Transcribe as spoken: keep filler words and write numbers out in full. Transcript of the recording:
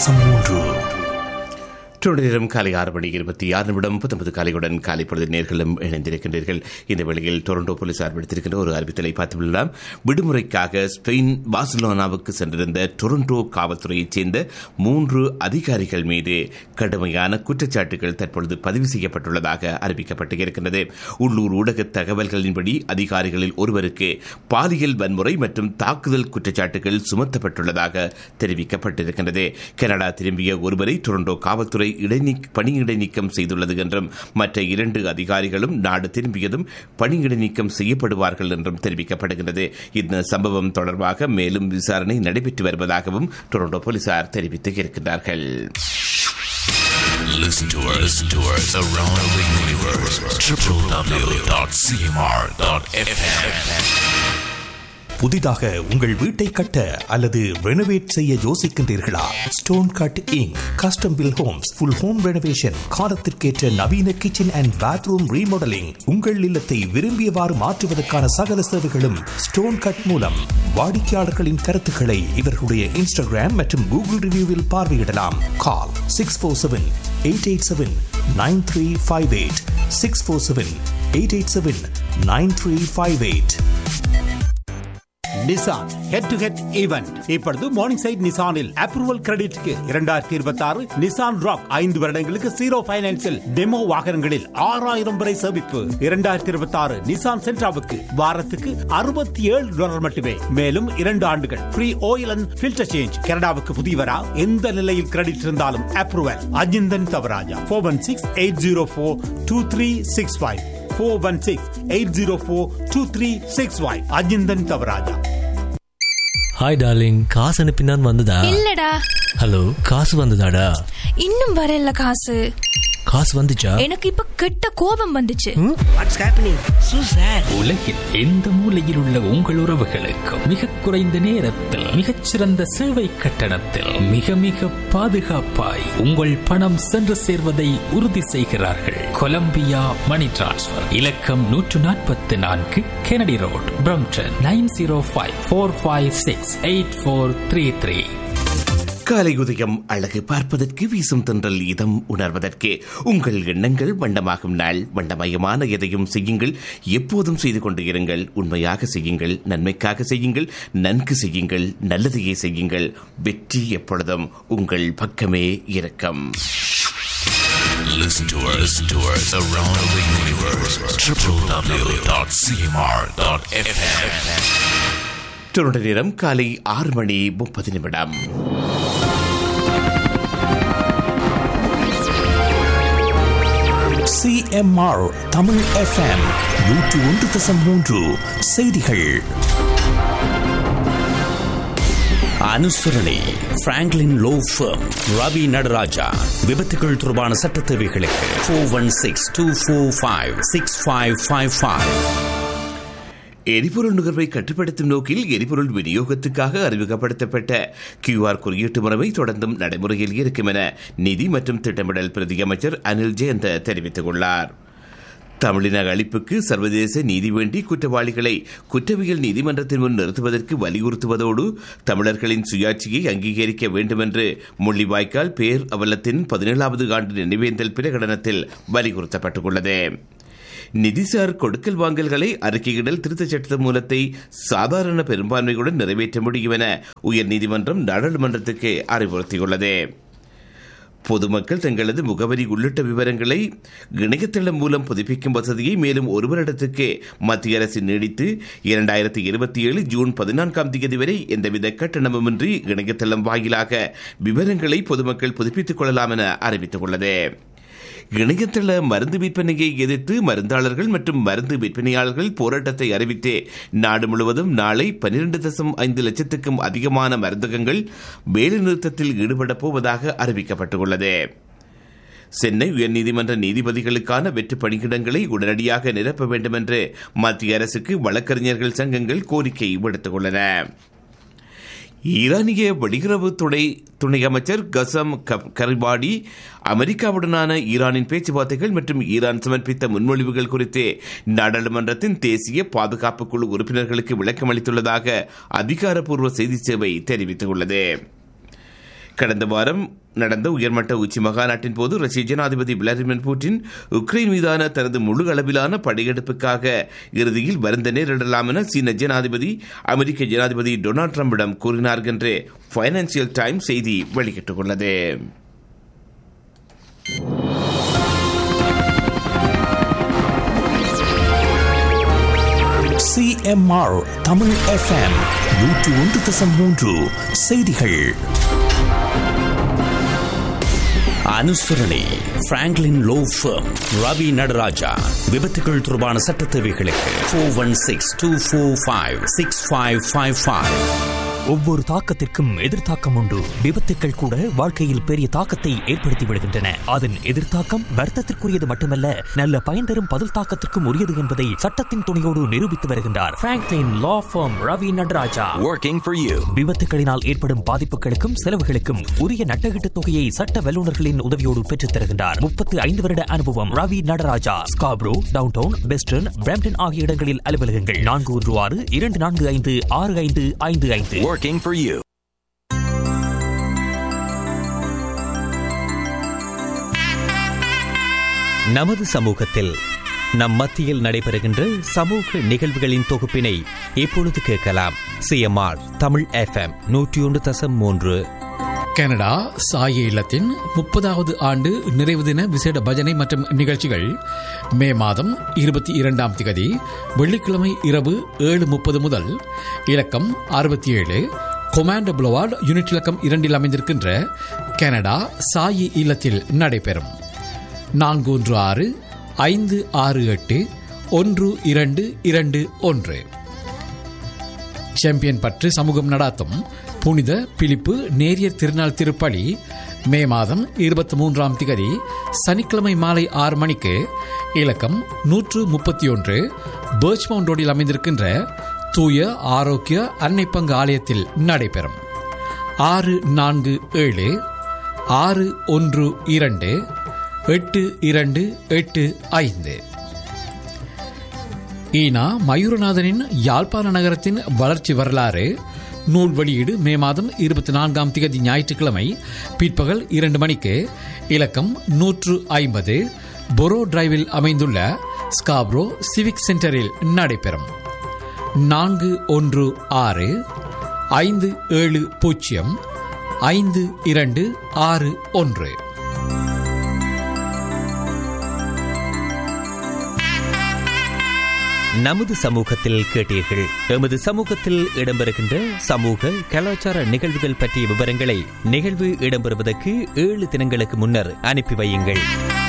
தசம் மூன்று. நேரம் காலை ஆறு மணி இருபத்தி ஆறு நிமிடம் பத்தொன்பது காலையுடன் காலை பொழுது நேர்களும் இணைந்திருக்கின்றீர்கள். இந்த வேளையில் டொரண்டோ போலீசார் விடுத்திருக்கின்ற ஒரு அறிவித்தலை பார்த்துள்ளோம். விடுமுறைக்காக ஸ்பெயின் பார்சிலோனாவுக்கு சென்றிருந்த டொரண்டோ காவல்துறையைச் சேர்ந்த மூன்று அதிகாரிகள் மீது கடுமையான குற்றச்சாட்டுகள் தற்பொழுது பதிவு செய்யப்பட்டுள்ளதாக அறிவிக்கப்பட்டு இருக்கின்றது. உள்ளூர் ஊடக தகவல்களின்படி அதிகாரிகளில் ஒருவருக்கு பாலியல் வன்முறை மற்றும் தாக்குதல் குற்றச்சாட்டுகள் சுமத்தப்பட்டுள்ளதாக தெரிவிக்கப்பட்டிருக்கின்றது. கனடா திரும்பிய ஒருவரை டொரண்டோ காவல்துறை பணியிடை நீக்கம் செய்துள்ளது என்றும் மற்ற இரண்டு அதிகாரிகளும் நாடு திரும்பியதும் பணியிடை நீக்கம் செய்யப்படுவார்கள் என்றும் தெரிவிக்கப்படுகிறது. இந்த சம்பவம் தொடர்பாக மேலும் விசாரணை நடைபெற்று வருவதாகவும் டொரண்டோ போலீசார் தெரிவித்து இருக்கிறார்கள். Listen to us, listen to us around the universe. w w w dot c m r dot f m. புதிதாக உங்கள் வீட்டை கட்ட அல்லது ரெனோவேட் செய்ய யோசிக்கின்றீர்களா? Stone cut ink custom bill Holmes full home renovation, காலத்திற்கேற்ற நவீன கிச்சன் அண்ட் பாத்ரூம் ரீமாடலிங், உங்கள் இல்லத்தை விரும்பியவாறு மாற்றுவதற்கான சகல சேவைகளும் ஸ்டோன் கட் மூலம். வாடிக்கையாளர்களின் கருத்துக்களை இவர்களுடைய இன்ஸ்டாகிராம் மற்றும் கூகுள் ரிவ்யூவில் பார்வையிடலாம். கால் six four seven eight eight seven nine three five eight six four seven eight eight seven nine three five eight. Nissan head to head event இப்பொழுது மார்னிங் சைட் நிசானில் அப்ரூவல் கிரெடிட்க்கு இரண்டாயிரத்தி இருபத்தி ஆறு நிசான் ராக் ஐந்து வருடங்களுக்கு zero பைனான்சில் demo வாகனங்களில் ஆறாயிரம் வரை சேமிப்பு. இரண்டாயிரத்தி இருபத்தி ஆறு நிசான் சென்ட்ராவுக்கு வாரத்துக்கு அறுபத்தி ஏழு டாலர் மட்டுமே. மேலும் இரண்டு ஆண்டுகள் free oil and filter change. கனடாவுக்கு புதியவரா? எந்த நிலையில் கிரெடிட் இருந்தாலும் approval. Ajinthan Thavaraja four one six eight zero four two three six five four one six eight zero four two three six five. Ajinthan Thavaraja. Hi darling, காசு அனுப்பினான் வந்ததா? இல்லடா. ஹலோ, காசு வந்ததாடா? இன்னும் வரல காசு. காசு வந்துச்சா? எனக்கு இப்ப கெட்ட கோபம் வந்துச்சு. What's happening சூசர்? உலகில் எந்த மூலையில் உள்ள உங்கள் உறவுகளுக்கு மிக குறைந்த நேரத்தில் மிகச்சிறந்த சேவை கட்டணத்தில் மிக மிக பாதுகாப்பாய் உங்கள் பணம் சென்று சேர்வதை உறுதி செய்கிறார்கள். கொலம்பியா மணி டிரான்ஸ்ஃபர் இலக்கம் நூற்று நாற்பத்தி நான்கு Kennedy road, Brampton nine zero five four five six eight four three three. காலை உதயம் அழகு பார்ப்பதற்கு, வீசும் தென்றல் இதம் உணர்வதற்கு, உங்கள் எண்ணங்கள் வண்ணமாகும் நாள். வண்ணமயமான எதையும் செய்யுங்கள், எப்போதும் செய்து கொண்டு இருங்கள். உண்மையாக செய்யுங்கள், நன்மைக்காக செய்யுங்கள், நன்கு செய்யுங்கள், நல்லதையே செய்யுங்கள். வெற்றி எப்பொழுதும் உங்கள் பக்கமே இருக்கும். Listen to us, listen to us around the universe. w w w dot c m r dot f m. Toronto நேரம் காலை ஆறு மணி முப்பது நிமிடம். C M R Tamil F M நூற்று ஒன்று தசம் மூன்று. செய்திகள் அனுசரணை Franklin low firm, Ravi Nataraja. விபத்துகள் தொடர்பான சட்ட தேவைகளுக்கு four one six two four five six five five five. எரிபொருள் நுகர்வை கட்டுப்படுத்தும் நோக்கில் எரிபொருள் விநியோகத்துக்காக அறிமுகப்படுத்தப்பட்ட கியூஆர் குறியீட்டு முறைமை தொடர்ந்தும் நடைமுறையில் இருக்கும் என நிதி மற்றும் திட்டமிடல் பிரதி அமைச்சர் அனில் ஜெயந்த தெரிவித்துள்ளார். தமிழின அழிப்புக்கு சர்வதேச நீதி வேண்டி குற்றவாளிகளை குற்றவியல் நீதிமன்றத்தின் முன் நிறுத்துவதற்கு வலியுறுத்துவதோடு தமிழர்களின் சுயாட்சியை அங்கீகரிக்க வேண்டும் என்று முள்ளிவாய்க்கால் பேர் அவலத்தின் பதினேழாவது ஆண்டு நினைவேந்தல் பிரகடனத்தில் வலியுறுத்தப்பட்டுள்ளது. நிதிசார் கொடுக்கல் வாங்கல்களை அறிக்கையிடல் திருத்தச் சட்ட மூலத்தை சாதாரண பெரும்பான்மையுடன் நிறைவேற்ற முடியும் என உயர்நீதிமன்றம் நாடாளுமன்றத்துக்கு அறிவுறுத்தியுள்ளது. பொதுமக்கள் தங்களது முகவரி உள்ளிட்ட விவரங்களை இணையதளம் மூலம் புதுப்பிக்கும் வசதியை மேலும் ஒரு வருடத்துக்கு மத்திய அரசு நீடித்து இரண்டாயிரத்தி இருபத்தி ஏழு ஜூன் பதினான்காம் தேதி வரை எந்தவித கட்டணமுமின்றி இணையதளம் வாயிலாக விவரங்களை பொதுமக்கள் புதுப்பித்துக் கொள்ளலாம் என அறிவித்துள்ளது. இணையதள மருந்து விற்பனையை எதிர்த்து மருந்தாளர்கள் மற்றும் மருந்து விற்பனையாளர்கள் போராட்டத்தை அறிவித்து நாடு முழுவதும் நாளை பனிரெண்டு தசம் ஐந்து லட்சத்துக்கும் அதிகமான மருந்தகங்கள் வேலைநிறுத்தத்தில் ஈடுபடப் போவதாக அறிவிக்கப்பட்டுள்ளது. சென்னை உயர்நீதிமன்ற நீதிபதிகளுக்கான வெற்று பணியிடங்களை உடனடியாக நிரப்ப வேண்டும் என்று மத்திய அரசுக்கு வழக்கறிஞர்கள் சங்கங்கள் கோரிக்கை விடுத்துள்ளன. ஈரானிய வெளியுறவு துணை துணை அமைச்சர் கசம் கரிபாடி அமெரிக்காவுடனான ஈரானின் பேச்சுவார்த்தைகள் மற்றும் ஈரான் சமர்ப்பித்த முன்மொழிவுகள் குறித்து நாடாளுமன்றத்தின் தேசிய பாதுகாப்பு குழு உறுப்பினர்களுக்கு விளக்கம் அளித்துள்ளதாக அதிகாரப்பூர்வ செய்தி சேவை தெரிவித்துள்ளது. கடந்த வாரம் நடந்த உயர்மட்ட உச்சி மகாநாட்டின் போது ரஷ்ய ஜனாதிபதி விளாடிமிர் புட்டின் உக்ரைன் மீதான தனது முழு அளவிலான படையெடுப்புக்காக இறுதியில் வருந்த நேரிடலாம் என சீன ஜனாதிபதி அமெரிக்க ஜனாதிபதி டொனால்டு டிரம்பிடம் கூறினார் என்று பைனான்சியல் டைம்ஸ் செய்தி வெளியிட்டுள்ளது. சிஎம்ஆர் தமிழ் எஃப்எம் நூற்று ஒன்று தசம் மூன்று செய்திகள். அனுசரணை Franklin low firm Ravi Nataraja. விபத்துகள் தொடர்பான சட்ட தேவைகளுக்கு four one six two four five six five five five. ஒவ்வொரு தாக்கத்திற்கும் எதிர்த்தாக்கம் உண்டு. விபத்துக்கள் கூட வாழ்க்கையில் பெரிய தாக்கத்தை ஏற்படுத்தி விடுகின்றன. அதன் எதிர்த்தாக்கம் வர்த்தத்திற்குரியது மட்டுமல்ல, நல்ல பயன் தரும் பதில் தாக்கத்திற்கும் உரியது என்பதை சட்டத்தின் துணையோடு நிரூபித்து வருகின்றார் Franklin law form Ravi Nataraja. Working for you. விபத்துகளினால் ஏற்படும் பாதிப்புகளுக்கும் செலவுகளுக்கும் உரிய நட்டகீட்டு தொகையை சட்ட வல்லுநர்களின் உதவியோடு பெற்றுத் தருகின்றார். முப்பத்தி ஐந்து வருட அனுபவம். Ravi Nataraja. Scarborough, downtown, western, Brampton ஆகிய இடங்களில் அலுவலகங்கள். நான்கு ஒன்று ஆறு இரண்டு நான்கு ஐந்து ஆறு ஐந்து ஐந்து ஐந்து. Working for you. நமது சமூகத்தில் நம் மத்தியில் நடைபெறுகின்ற சமூக நிகழ்வுகளின் தொகுப்பினை இப்பொழுது கேட்கலாம். சிஎம்ஆர் தமிழ் எஃப்எம் நூற்றி ஒன்று தசம் மூன்று. கனடா சாய இல்லத்தின் முப்பதாவது ஆண்டு நிறைவு தின விசேட பஜனை மற்றும் நிகழ்ச்சிகள் மே மாதம் இருபத்தி இரண்டாம் திகதி வெள்ளிக்கிழமை இரவு ஏழு முப்பது முதல் இலக்கம் அறுபத்தி ஏழு கொமாண்டோ புலவார்டு யூனிட் இலக்கம் இரண்டில் அமைந்திருக்கின்ற கனடா சாயி இல்லத்தில் நடைபெறும். நான்கு ஒன்று ஆறு ஐந்து ஆறு எட்டு ஒன்று இரண்டு இரண்டு ஒன்று. சாம்பியன் பற்று சமூகம் நடாத்தும் புனித பிலிப்பு நேரியர் திருநாள் திருப்பலி மே மாதம் இருபத்தி மூன்றாம் திகதி சனிக்கிழமை மாலை ஆறு மணிக்கு இலக்கம் நூற்று முப்பத்தி ஒன்று பர்ச்மவுண்ட் ரோடில் அமைந்திருக்கின்ற தூய ஆரோக்கிய அன்னை பங்கு ஆலயத்தில் நடைபெறும். ஆறு நான்கு ஏழு ஆறு ஒன்று இரண்டு எட்டு இரண்டு எட்டு ஐந்து. ஈனா மயூரநாதனின் யாழ்ப்பாண நகரத்தின் வளர்ச்சி வரலாறு நூல் வெளியீடு மே மாதம் இருபத்தி நான்காம் திகதி ஞாயிற்றுக்கிழமை பிற்பகல் இரண்டு மணிக்கு இலக்கம் நூற்று ஐம்பது பொரோ டிரைவில் அமைந்துள்ள ஸ்காப்ரோ சிவிக் சென்டரில் நடைபெறும். நான்கு ஒன்று ஆறு ஐந்து ஏழு பூஜ்ஜியம் ஐந்து இரண்டு ஆறு ஒன்று. நமது சமூகத்தில் கேட்டீர்கள். எமது சமூகத்தில் இடம்பெறுகின்ற சமூக கலாச்சார நிகழ்வுகள் பற்றிய விவரங்களை நிகழ்வு இடம்பெறுவதற்கு ஏழு தினங்களுக்கு முன்னர் அனுப்பி வையுங்கள்.